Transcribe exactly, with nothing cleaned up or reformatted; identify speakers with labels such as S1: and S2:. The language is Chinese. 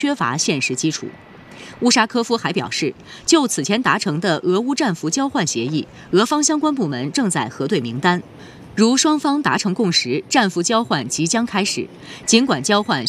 S1: 缺乏现实基础。乌沙科夫还表示，就此前达成的俄乌战俘交换协议，俄方相关部门正在核对名单。如双方达成共识，战俘交换即将开始。尽管交换